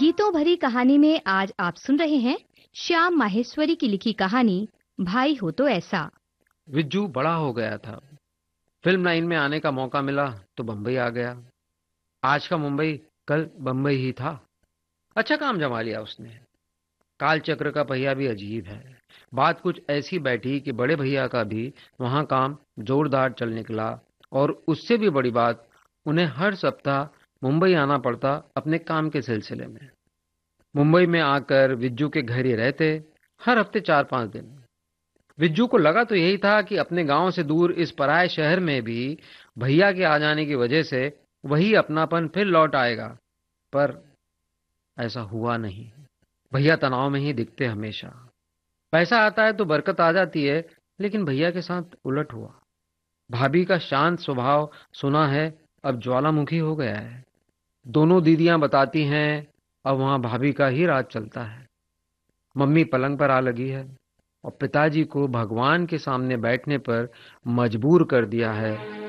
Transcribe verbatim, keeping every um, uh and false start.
गीतों भरी कहानी में आज आप सुन रहे हैं श्याम माहेश्वरी की लिखी कहानी भाई हो तो ऐसा। विज्जू बड़ा हो गया था। फिल्म लाइन में आने का मौका मिला तो बम्बई आ गया। आज का मुंबई कल बम्बई ही था। अच्छा काम जमा लिया उसने। काल चक्र का पहिया भी अजीब है। बात कुछ ऐसी बैठी कि बड़े भैया का भी वहां काम जोरदार चल निकला। और उससे भी बड़ी बात, उन्हें हर सप्ताह मुंबई आना पड़ता अपने काम के सिलसिले में। मुंबई में आकर विज्जू के घर ही रहते, हर हफ्ते चार पांच दिन। विज्जू को लगा तो यही था कि अपने गांव से दूर इस पराये शहर में भी भैया के आ जाने की वजह से वही अपनापन फिर लौट आएगा। पर ऐसा हुआ नहीं। भैया तनाव में ही दिखते हमेशा। पैसा आता है तो बरकत आ जाती है, लेकिन भैया के साथ उलट हुआ। भाभी का शांत स्वभाव सुना है अब ज्वालामुखी हो गया है। दोनों दीदियां बताती हैं अब वहां भाभी का ही राज चलता है। मम्मी पलंग पर आ लगी है और पिताजी को भगवान के सामने बैठने पर मजबूर कर दिया है